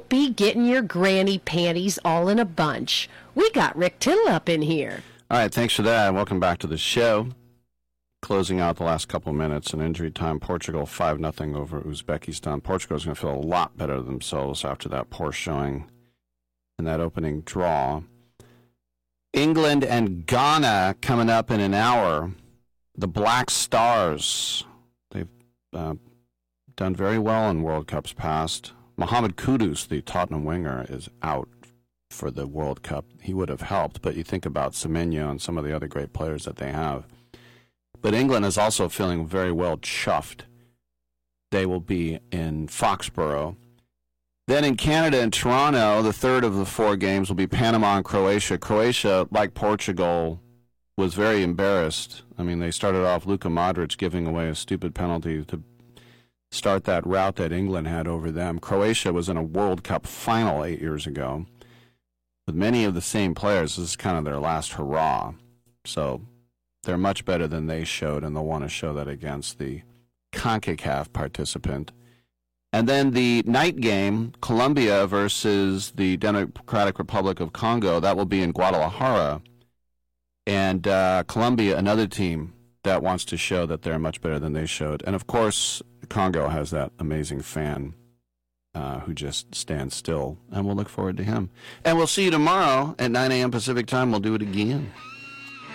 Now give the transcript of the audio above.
don't be getting your granny panties all in a bunch. We got Rick Tittle up in here. All right, thanks for that. Welcome back to the show. Closing out the last couple of minutes in injury time, Portugal 5-0 over Uzbekistan. Portugal is going to feel a lot better themselves after that poor showing in that opening draw. England and Ghana coming up in an hour. The Black Stars, they've done very well in World Cups past. Mohamed Kudus, the Tottenham winger, is out for the World Cup. He would have helped, but you think about Semenyo and some of the other great players that they have. But England is also feeling very well chuffed. They will be in Foxborough. Then in Canada and Toronto, the third of the four games will be Panama and Croatia. Croatia, like Portugal, was very embarrassed. I mean, they started off Luka Modric giving away a stupid penalty to start that rout that England had over them. Croatia was in a World Cup final 8 years ago with many of the same players. This is kind of their last hurrah. So they're much better than they showed, and they'll want to show that against the CONCACAF participant. And then the night game, Colombia versus the Democratic Republic of Congo, that will be in Guadalajara. And Colombia, another team that wants to show that they're much better than they showed. And, of course, Congo has that amazing fan who just stands still, and we'll look forward to him. And we'll see you tomorrow at 9 a.m. Pacific time. We'll do it again.